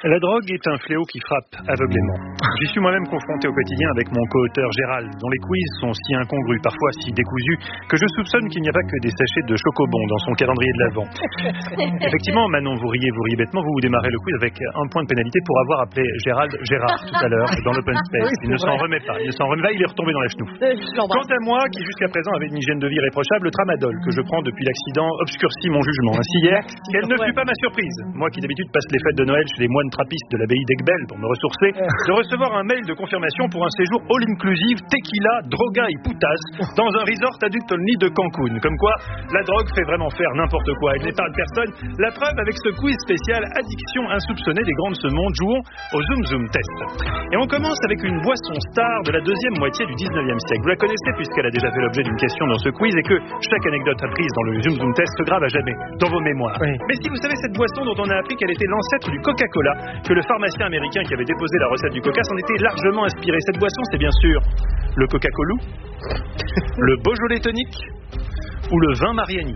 La drogue est un fléau qui frappe aveuglément. J'y suis moi-même confronté au quotidien avec mon co-auteur Gérald, dont les quiz sont si incongrus, parfois si décousus, que je soupçonne qu'il n'y a pas que des sachets de chocobon dans son calendrier de l'Avent. Effectivement, Manon, vous riez bêtement, vous démarrez le quiz avec un point de pénalité pour avoir appelé Gérald Gérard tout à l'heure dans l'open space. Il ne s'en remet pas, il est retombé dans la chenouf. Quant à moi, qui jusqu'à présent avait une hygiène de vie réprochable, le tramadol, que je prends depuis l'accident, obscurcit mon jugement. Ainsi hier, quelle ne fut pas ma surprise, moi qui d'habitude passe les fêtes de Noël chez les moines trappistes de l'abbaye d'Aiguebel pour me ressourcer, de recevoir un mail de confirmation pour un séjour all-inclusive, tequila, droga et putas dans un resort adult only de Cancun. Comme quoi, la drogue fait vraiment faire n'importe quoi. Elle n'épargne personne. La preuve avec ce quiz spécial addiction insoupçonnée des grands de ce monde. Jouons au Zoom Zoom Test. Et on commence avec une boisson star de la deuxième moitié du 19e siècle. Vous la connaissez puisqu'elle a déjà fait l'objet d'une question dans ce quiz et que chaque anecdote apprise dans le Zoom Zoom Test se grave à jamais dans vos mémoires. Oui. Mais si vous savez cette boisson dont on a appris qu'elle était l'ancêtre du Coca-Cola, que le pharmacien américain qui avait déposé la recette du Coca s'en était largement inspiré. Cette boisson, c'est bien sûr le Coca-Cola, le Beaujolais tonique ou le vin Mariani.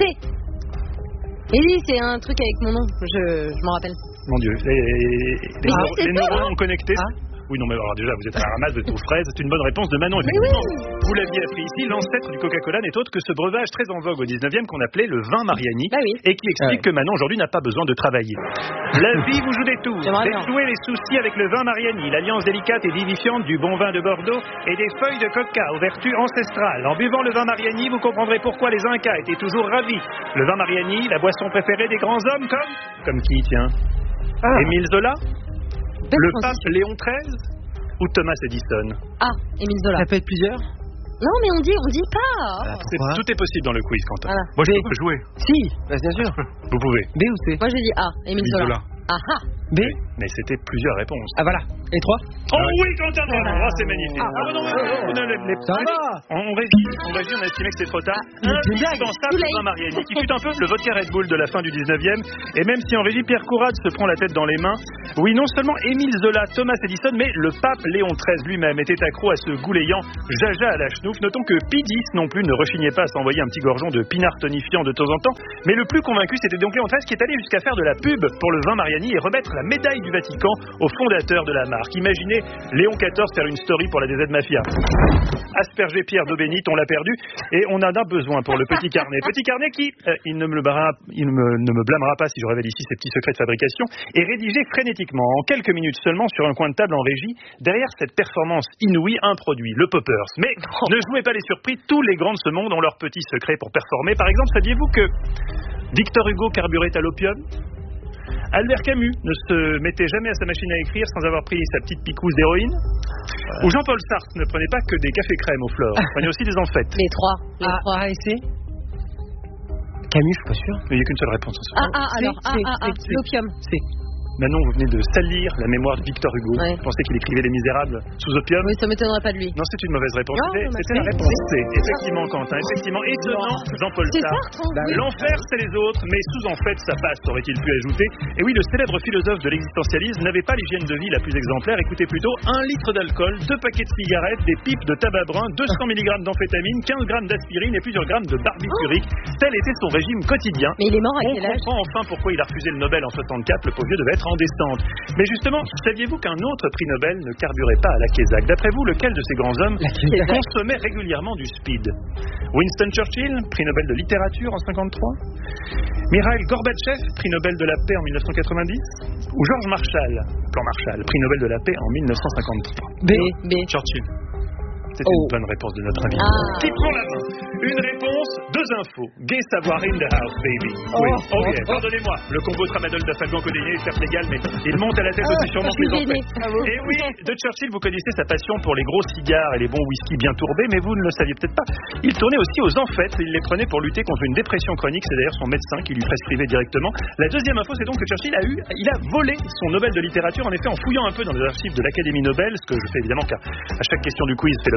Oui, c'est un truc avec mon nom, je m'en rappelle. Mon Dieu, les neurones ont connecté. Oui, non, mais alors déjà, vous êtes à la ramasse de tout fraise. C'est une bonne réponse de Manon, effectivement. Oui. Vous l'aviez appris ici, l'ancêtre du Coca-Cola n'est autre que ce breuvage très en vogue au 19e qu'on appelait le vin Mariani, et qui explique que Manon, aujourd'hui, n'a pas besoin de travailler. La vie vous joue des tours. Déjouez les soucis avec le vin Mariani, l'alliance délicate et vivifiante du bon vin de Bordeaux et des feuilles de coca aux vertus ancestrales. En buvant le vin Mariani, vous comprendrez pourquoi les Incas étaient toujours ravis. Le vin Mariani, la boisson préférée des grands hommes comme qui, tiens Émile Zola, le pape Léon XIII ou Thomas Edison? Émile Zola. Ça peut être plusieurs? Non, mais on dit pas. Tout est possible dans le quiz, Quentin. Moi, je peux jouer. Si, bien sûr. Vous pouvez. B ou C? Moi, je dis A, Émile Zola. B. Oui, mais c'était plusieurs réponses. Voilà. Et 3? Oh oui, Quentin, c'est magnifique. On réagit, on a estimé que c'était trop tard. Indispensable au vin Mariani, qui fut un peu le vodka Red Bull de la fin du 19e. Et même si en régie, Pierre Courade se prend la tête dans les mains, oui, non seulement Émile Zola, Thomas Edison, mais le pape Léon XIII lui-même était accro à ce goulayant jaja à la chenouf. Notons que P10 non plus ne rechignait pas à s'envoyer un petit gorgeon de pinard tonifiant de temps en temps. Mais le plus convaincu, c'était donc Léon XIII qui est allé jusqu'à faire de la pub pour le vin Mariani et remettre la médaille du Vatican au fondateur de la marque. Imaginez Léon XIV faire une story pour la DZ Mafia. Asperger Pierre d'eau bénite, on l'a perdu et on en a besoin pour le petit carnet. Petit carnet qui, il ne me blâmera pas si je révèle ici ses petits secrets de fabrication, est rédigé frénétiquement en quelques minutes seulement sur un coin de table en régie. Derrière cette performance inouïe, un produit, le Poppers. Mais ne jouez pas les surpris, tous les grands de ce monde ont leurs petits secrets pour performer. Par exemple, saviez-vous que Victor Hugo carburait à l'opium? Albert Camus ne se mettait jamais à sa machine à écrire sans avoir pris sa petite picouse d'héroïne. Ou Jean-Paul Sartre ne prenait pas que des cafés crème aux fleurs, il prenait aussi des amphètes. Les trois. A et C? Camus, je suis pas sûr. Mais il n'y a qu'une seule réponse. L'opium. C. Manon, vous venez de salir la mémoire de Victor Hugo. Vous pensez qu'il écrivait Les Misérables sous opium? Oui, ça m'étonnerait pas de lui. Non, c'est une mauvaise réponse. C'était la réponse C. Effectivement, Quentin. Effectivement. Étonnant, Jean-Paul Sartre. L'enfer, c'est les autres, mais sous en fait, ça passe, aurait-il pu ajouter. Et oui, le célèbre philosophe de l'existentialisme n'avait pas l'hygiène de vie la plus exemplaire. Écoutez plutôt 1 litre d'alcool, 2 paquets de cigarettes, des pipes de tabac brun, 200 mg d'amphétamine, 15 grammes d'aspirine et plusieurs grammes de barbiturique. Tel était son régime quotidien. Mais il est mort à quel âge? On comprend enfin pourquoi il a refusé le Nobel en 64. Le pauvre vieux devait être en descente. Mais justement, saviez-vous qu'un autre prix Nobel ne carburait pas à la Kézak? D'après vous, lequel de ces grands hommes consommait régulièrement du speed? Winston Churchill, prix Nobel de littérature en 1953? Mikhail Gorbatchev, prix Nobel de la paix en 1990? Ou Georges Marshall, plan Marshall, prix Nobel de la paix en 1953? B. Churchill. C'était une bonne réponse de notre ami. Qui prend la main? Une réponse, 2 infos. Gay savoir in the house, baby. Pardonnez-moi. Le combo tramadol d'afalgan codéiné est certes légal, mais il monte à la tête aussi sûrement que les enfants. Et oui, de Churchill, vous connaissez sa passion pour les gros cigares et les bons whisky bien tourbés, mais vous ne le saviez peut-être pas. Il tournait aussi aux amphètes. Il les prenait pour lutter contre une dépression chronique. C'est d'ailleurs son médecin qui lui prescrivait directement. La deuxième info, c'est donc que Churchill a volé son Nobel de littérature, en effet, en fouillant un peu dans les archives de l'Académie Nobel, ce que je fais évidemment car à chaque question du quiz fait l'objet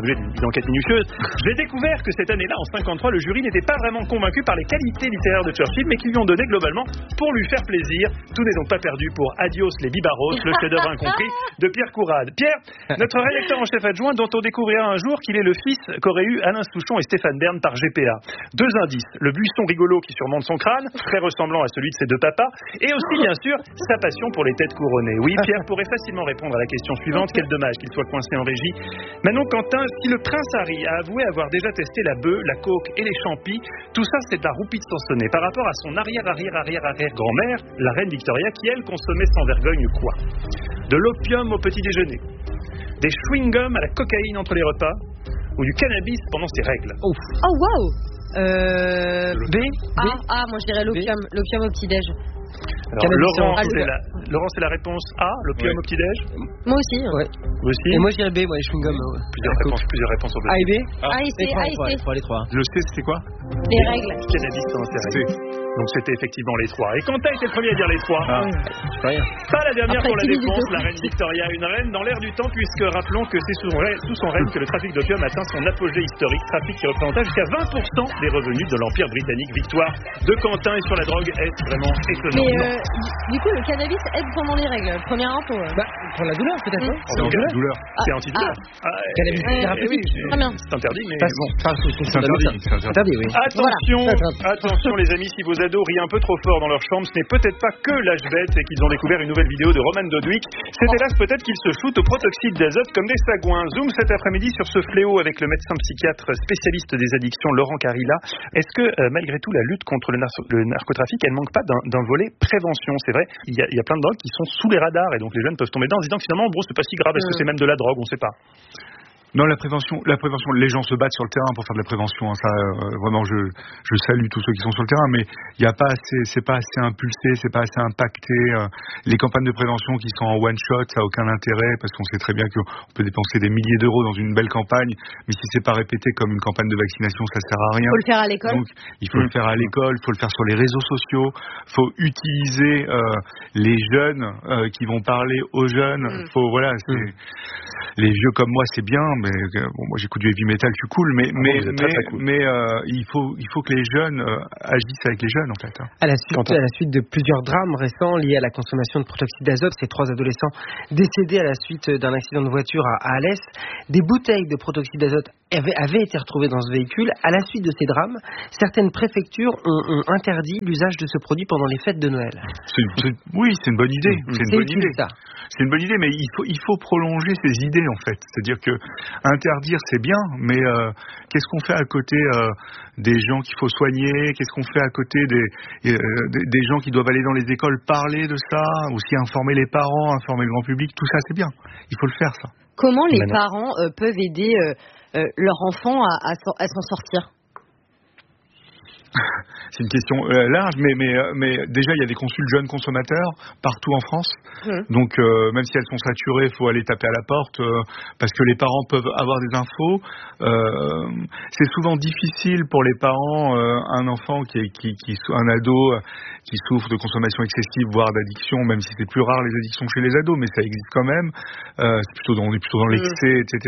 l'objet d'une enquête minutieuse, j'ai découvert que cette année-là, en 53, le jury n'était pas vraiment convaincu par les qualités littéraires de Churchill, mais qu'ils lui ont donné globalement pour lui faire plaisir. Tout n'est donc pas perdu pour Adios les Bibaros, le chef-d'œuvre incompris de Pierre Courade. Pierre, notre rédacteur en chef adjoint, dont on découvrira un jour qu'il est le fils qu'auraient eu Alain Souchon et Stéphane Bern par GPA. 2 indices, le buisson rigolo qui surmonte son crâne, très ressemblant à celui de ses 2 papas, et aussi bien sûr sa passion pour les têtes couronnées. Oui, Pierre pourrait facilement répondre à la question suivante, quel dommage qu'il soit coincé en régie. Manon Quentin, si le prince Harry a avoué avoir déjà testé la bœuf, la coke et les champis, tout ça c'est de la roupie de Sansonnet par rapport à son arrière-arrière-arrière-arrière-grand-mère, la reine Victoria, qui elle consommait sans vergogne quoi? De l'opium au petit déjeuner, des chewing-gums à la cocaïne entre les repas, ou du cannabis pendant ses règles. Oh wow. B. Moi je dirais l'opium au petit-déj. Alors, Laurent, c'est la réponse A, l'opium au petit-déj. Moi aussi. Ouais. Vous aussi. Et moi je dirais B, les chewing-gums. Plusieurs réponses au B. A et B. A et C. Les 3. Le C, c'est quoi? Les règles. Cannabis pendant ses règles. Donc c'était effectivement les 3. Et Quentin était le premier à dire les 3. C'est pas rien. Pas la dernière Après, pour la c'est défense, ridicule. la reine Victoria, une reine dans l'air du temps, puisque rappelons que c'est sous son règne que le trafic d'opium atteint son apogée historique, trafic qui représenta jusqu'à 20% des revenus de l'Empire britannique. Victoire de Quentin et sur la drogue, est vraiment étonnant. Mais du coup, le cannabis aide pendant les règles. Première info. Pour la douleur peut-être. C'est antidouleur. C'est antidouleur. Cannabis thérapeutique. Très bien. C'est interdit, mais bon. C'est interdit, oui. Attention les amis, si vos ados rient un peu trop fort dans leur chambre, ce n'est peut-être pas que l'âge bête et qu'ils ont découvert une nouvelle vidéo de Roman Dodwick. C'est hélas peut-être qu'ils se shootent au protoxyde d'azote comme des sagouins. Zoom cet après-midi sur ce fléau avec le médecin psychiatre spécialiste des addictions Laurent Carilla. Est-ce que malgré tout la lutte contre le narcotrafic, elle manque pas d'un volet prévention? C'est vrai, il y a plein de drogues qui sont sous les radars et donc les jeunes peuvent tomber dedans en se disant que finalement gros c'est pas si grave, est-ce que c'est même de la drogue, on sait pas. Non, la prévention, les gens se battent sur le terrain pour faire de la prévention. Ça, vraiment, je salue tous ceux qui sont sur le terrain, mais il y a pas assez, c'est pas assez impulsé, c'est pas assez impacté. Les campagnes de prévention qui sont en one shot, ça a aucun intérêt parce qu'on sait très bien qu'on peut dépenser des milliers d'euros dans une belle campagne, mais si c'est pas répété comme une campagne de vaccination, ça sert à rien. Il faut le faire à l'école. Donc, il faut le faire à l'école, il faut le faire sur les réseaux sociaux, faut utiliser les jeunes qui vont parler aux jeunes. Faut les vieux comme moi, c'est bien. Mais moi j'écoute du heavy metal, je suis cool, mais il faut que les jeunes agissent avec les jeunes en fait. À la suite de plusieurs drames récents liés à la consommation de protoxyde d'azote, ces 3 adolescents décédés à la suite d'un accident de voiture à Alès, des bouteilles de protoxyde d'azote avaient été retrouvées dans ce véhicule. À la suite de ces drames, certaines préfectures ont interdit l'usage de ce produit pendant les fêtes de Noël. Oui, c'est une bonne idée. C'est une bonne idée, mais il faut prolonger ces idées en fait. C'est-à-dire que interdire c'est bien, mais qu'est-ce qu'on fait à côté des gens qu'il faut soigner? Qu'est-ce qu'on fait à côté des gens qui doivent aller dans les écoles parler de ça, aussi informer les parents, informer le grand public? Tout ça c'est bien. Il faut le faire ça. Comment les parents peuvent aider leur enfant à s'en sortir? C'est une question large, mais déjà il y a des consuls jeunes consommateurs partout en France. Donc même si elles sont saturées, il faut aller taper à la porte parce que les parents peuvent avoir des infos. C'est souvent difficile pour les parents, un enfant un ado qui souffre de consommation excessive, voire d'addiction, même si c'est plus rare les addictions chez les ados, mais ça existe quand même. On est plutôt dans l'excès, etc.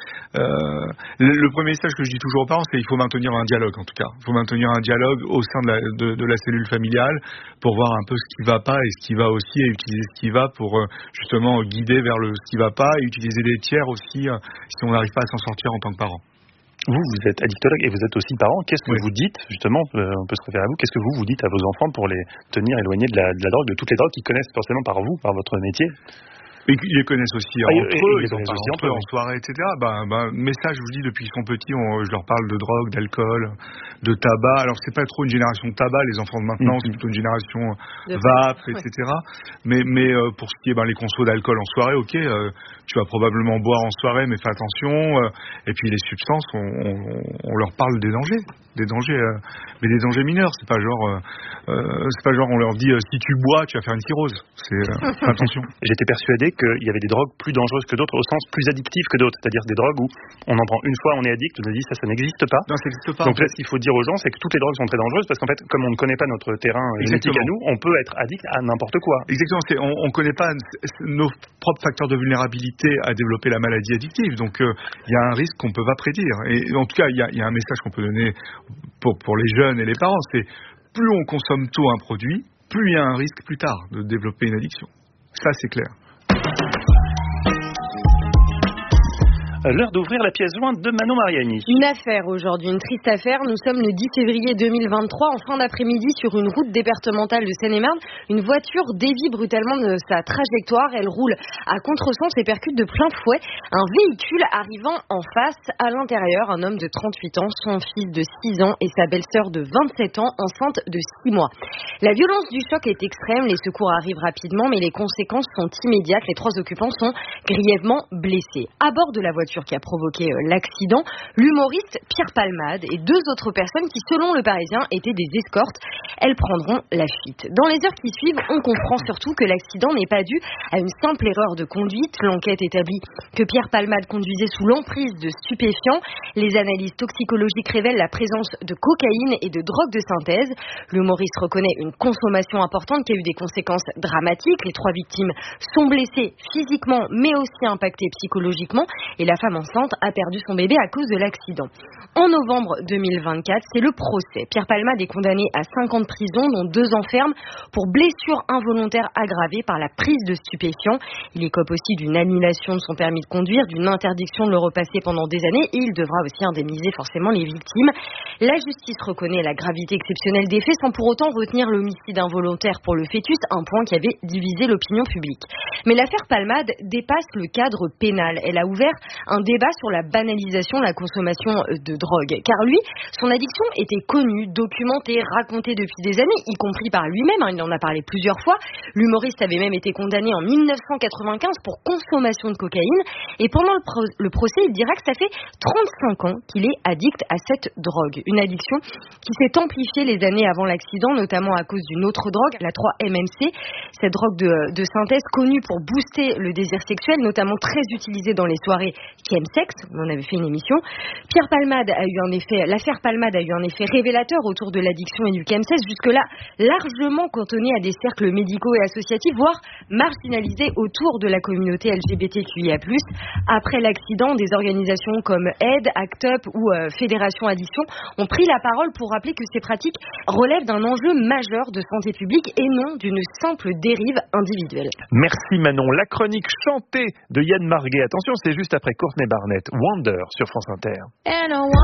Le premier message que je dis toujours aux parents, c'est qu'il faut maintenir un dialogue en tout cas. Il faut maintenir un dialogue au sein de la cellule familiale pour voir un peu ce qui va pas et ce qui va aussi, et utiliser ce qui va pour justement guider vers ce qui va pas et utiliser des tiers aussi si on n'arrive pas à s'en sortir en tant que parent. Vous êtes addictologue et vous êtes aussi parent. Qu'est-ce que vous dites, justement, on peut se référer à vous, qu'est-ce que vous dites à vos enfants pour les tenir éloignés de la drogue, de toutes les drogues qu'ils connaissent forcément par vous, par votre métier? Et ils les connaissent aussi entre eux, ils en parlent entre eux en soirée, etc. Message, je vous dis, depuis qu'ils sont petits, je leur parle de drogue, d'alcool, de tabac. Alors, c'est pas trop une génération de tabac, les enfants de maintenant, c'est plutôt une génération vape, etc. Mais pour ce qui est les consos d'alcool en soirée, ok, tu vas probablement boire en soirée, mais fais attention. Et puis, les substances, on leur parle des dangers. Mais des dangers mineurs. C'est pas genre on leur dit si tu bois, tu vas faire une cirrhose. Attention. J'étais persuadé disait qu'il y avait des drogues plus dangereuses que d'autres, au sens plus addictives que d'autres. C'est-à-dire des drogues où on en prend une fois, on est addict. On a dit ça n'existe pas. Non, ça n'existe pas. Donc là, ce qu'il faut dire aux gens, c'est que toutes les drogues sont très dangereuses parce qu'en fait, comme on ne connaît pas notre terrain génétique à nous, on peut être addict à n'importe quoi. Exactement. On ne connaît pas nos propres facteurs de vulnérabilité à développer la maladie addictive. Donc, il y a un risque qu'on ne peut pas prédire. Et en tout cas, il y a un message qu'on peut donner pour les jeunes et les parents, c'est plus on consomme tôt un produit, plus il y a un risque plus tard de développer une addiction. Ça, c'est clair. L'heure d'ouvrir la pièce jointe de Manon Mariani. Une affaire aujourd'hui, une triste affaire. Nous sommes le 10 février 2023, en fin d'après-midi, sur une route départementale de Seine-et-Marne. Une voiture dévie brutalement de sa trajectoire. Elle roule à contresens et percute de plein fouet un véhicule arrivant en face. À l'intérieur, un homme de 38 ans, son fils de 6 ans et sa belle-sœur de 27 ans, enceinte de 6 mois. La violence du choc est extrême. Les secours arrivent rapidement, mais les conséquences sont immédiates. Les 3 occupants sont grièvement blessés. À bord de la voiture qui a provoqué l'accident, l'humoriste Pierre Palmade et 2 autres personnes qui, selon le Parisien, étaient des escortes. Elles prendront la fuite. Dans les heures qui suivent, on comprend surtout que l'accident n'est pas dû à une simple erreur de conduite. L'enquête établit que Pierre Palmade conduisait sous l'emprise de stupéfiants. Les analyses toxicologiques révèlent la présence de cocaïne et de drogue de synthèse. L'humoriste reconnaît une consommation importante qui a eu des conséquences dramatiques. Les 3 victimes sont blessées physiquement, mais aussi impactées psychologiquement. Et la femme enceinte a perdu son bébé à cause de l'accident. En novembre 2024, c'est le procès. Pierre Palmade est condamné à 5 ans de prison, dont 2 ans ferme, pour blessure involontaire aggravée par la prise de stupéfiants. Il écope aussi d'une annulation de son permis de conduire, d'une interdiction de le repasser pendant des années, et il devra aussi indemniser forcément les victimes. La justice reconnaît la gravité exceptionnelle des faits sans pour autant retenir l'homicide involontaire pour le fœtus, un point qui avait divisé l'opinion publique. Mais l'affaire Palmade dépasse le cadre pénal. Elle a ouvert un débat sur la banalisation de la consommation de drogue. Car lui, son addiction était connue, documentée, racontée depuis des années, y compris par lui-même. Il en a parlé plusieurs fois. L'humoriste avait même été condamné en 1995 pour consommation de cocaïne. Et pendant le procès, il dira que ça fait 35 ans qu'il est addict à cette drogue. Une addiction qui s'est amplifiée les années avant l'accident, notamment à cause d'une autre drogue, la 3-MMC. Cette drogue de synthèse connue pour booster le désir sexuel, notamment très utilisée dans les soirées chemsex, on en avait fait une émission. L'affaire Palmade a eu un effet révélateur autour de l'addiction et du chemsex, jusque-là largement cantonné à des cercles médicaux et associatifs, voire marginalisés autour de la communauté LGBTQIA+. Après l'accident, des organisations comme AID, ACT UP ou Fédération Addiction ont pris la parole pour rappeler que ces pratiques relèvent d'un enjeu majeur de santé publique et non d'une simple dérive individuelle. Merci Manon. La chronique chantée de Yann Marguet. Attention, c'est juste après Courtney Barnett. Wonder sur France Inter.